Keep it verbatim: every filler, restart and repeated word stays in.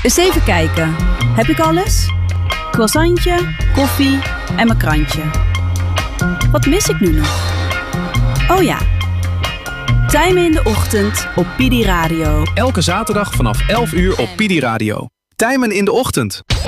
Eens even kijken. Heb ik alles? Croissantje, koffie en mijn krantje. Wat mis ik nu nog? Oh ja. Tijmen in de ochtend op P I D I Radio. Elke zaterdag vanaf elf uur op P I D I Radio. Tijmen in de ochtend.